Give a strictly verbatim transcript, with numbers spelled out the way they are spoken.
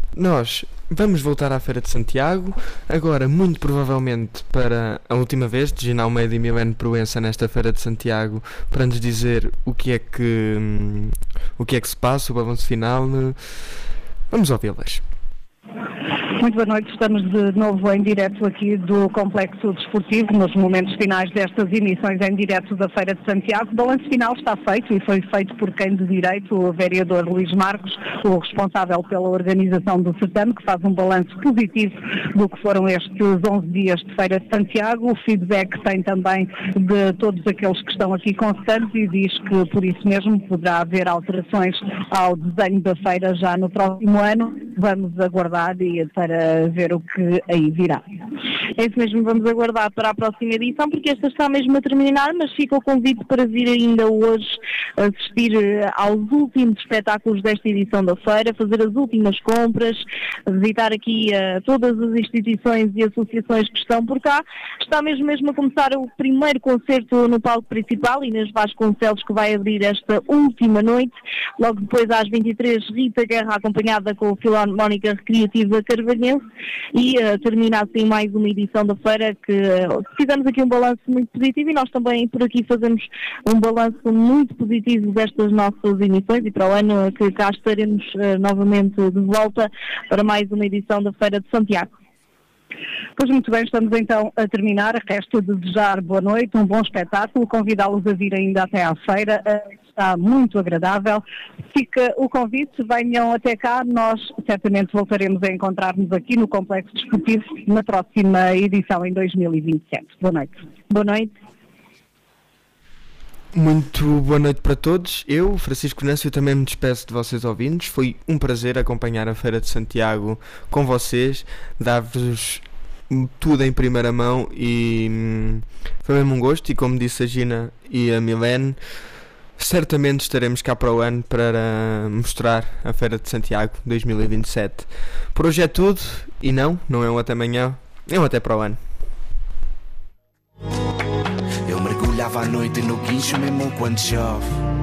Nós vamos voltar à Feira de Santiago, agora muito provavelmente para a última vez, de Gina Almeida e Milene Proença nesta Feira de Santiago, para nos dizer o que é que, hum, o que é que se passa, o balanço final. Vamos ouvi-las. Muito boa noite, estamos de novo em direto aqui do Complexo Desportivo, nos momentos finais destas emissões em direto da Feira de Santiago. O balanço final está feito e foi feito por quem de direito, o vereador Luís Marcos, o responsável pela organização do certame, que faz um balanço positivo do que foram estes onze dias de Feira de Santiago. O feedback tem também de todos aqueles que estão aqui constantes e diz que por isso mesmo poderá haver alterações ao desenho da feira já no próximo ano. Vamos aguardar e para ver o que aí virá. É isso mesmo, vamos aguardar para a próxima edição, porque esta está mesmo a terminar, mas fica o convite para vir ainda hoje assistir aos últimos espetáculos desta edição da feira, fazer as últimas compras, visitar aqui uh, todas as instituições e associações que estão por cá. Está mesmo mesmo a começar o primeiro concerto no palco principal, Inês Vasconcelos, que vai abrir esta última noite. Logo depois, às vinte e três, Rita Guerra, acompanhada com a Filarmónica Recreativa Carvalhense, e uh, termina assim mais uma edição da feira que uh, fizemos aqui um balanço muito positivo, e nós também por aqui fazemos um balanço muito positivo destas nossas emissões, e para o ano que cá estaremos uh, novamente de volta para mais uma edição da Feira de Santiago. Pois muito bem, estamos então a terminar. Resta de desejar boa noite, um bom espetáculo, convidá-los a vir ainda até à feira. Está muito agradável. Fica o convite, venham até cá. Nós certamente voltaremos a encontrar-nos aqui no Complexo Desportivo na próxima edição em dois mil e vinte e sete. Boa noite. Boa noite. Muito boa noite para todos. Eu, Francisco Nâncio, também me despeço de vocês ouvintes. Foi um prazer acompanhar a Feira de Santiago com vocês, dar-vos tudo em primeira mão e hum, foi mesmo um gosto. E como disse a Gina e a Milene, certamente estaremos cá para o ano para mostrar a Feira de Santiago dois mil e vinte e sete. Por hoje é tudo, e não, não é um até amanhã, é um até para o ano. Eu mergulhava à noite no guincho mesmo quando chove.